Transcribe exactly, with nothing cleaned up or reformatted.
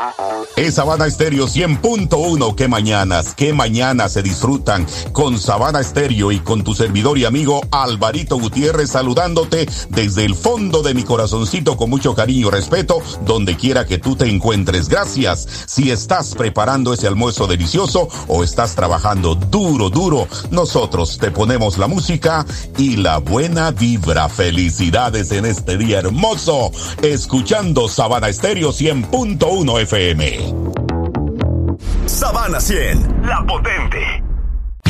Es Sabana Estéreo cien punto uno. Qué mañanas, qué mañanas se disfrutan con Sabana Estéreo y con tu servidor y amigo Alvarito Gutiérrez, saludándote desde el fondo de mi corazoncito con mucho cariño y respeto, donde quiera que tú te encuentres. Gracias. Si estás preparando ese almuerzo delicioso o estás trabajando duro, duro, nosotros te ponemos la música y la buena vibra. Felicidades en este día hermoso, escuchando Sabana Estéreo cien punto uno F M. Sabana cien, la potente.